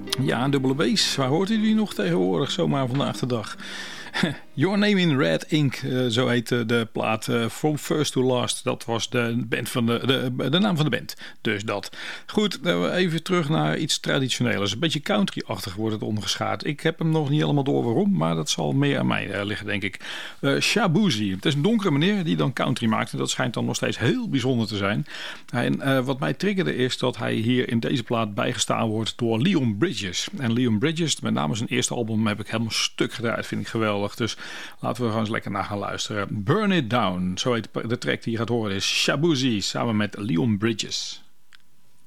Ja, een dubbele bass. Waar hoort u die nog tegenwoordig, zomaar vandaag de dag? Your Name in Red Ink, zo heet de plaat. From First to Last, dat was de naam van de band. Dus dat. Goed, even terug naar iets traditioneels. Een beetje country-achtig wordt het ondergeschaard. Ik heb hem nog niet helemaal door waarom, maar dat zal meer aan mij liggen, denk ik. Shabuzi. Het is een donkere meneer die dan country maakt. En dat schijnt dan nog steeds heel bijzonder te zijn. En wat mij triggerde is dat hij hier in deze plaat bijgestaan wordt door Leon Bridges. En Leon Bridges, met name zijn eerste album, heb ik helemaal stuk gedraaid. Vind ik geweldig. Dus laten we gewoon eens lekker naar gaan luisteren. Burn It Down, zo heet de track die je gaat horen, is Shabuzi samen met Leon Bridges.